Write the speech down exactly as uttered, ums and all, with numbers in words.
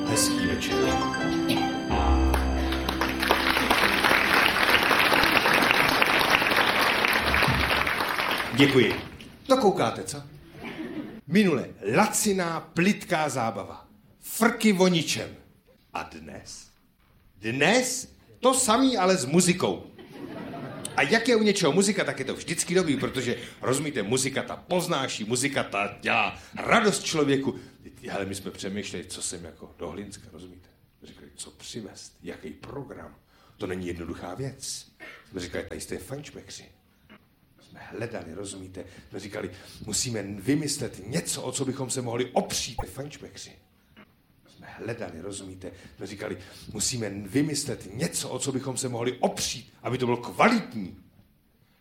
hezký večer. Děkuji. To koukáte, co? Minule laciná, plitká zábava. Frky o ničem. A dnes? Dnes to samý, ale s muzikou. A jak je u něčeho muzika, tak je to vždycky dobrý, protože, rozumíte, muzika ta poznáší, muzika ta dělá radost člověku. Ale my jsme přemýšleli, co jsem jako do Hlinska, rozumíte? Říkali, co přivést, jaký program. To není jednoduchá věc. Jsme říkali, tady jste fančmekři. Jsme hledali, rozumíte? Jsme říkali, musíme vymyslet něco, o co bychom se mohli opřít. Fančmekři. Jsme hledali, rozumíte? Jsme říkali, musíme vymyslet něco, o co bychom se mohli opřít, aby to bylo kvalitní.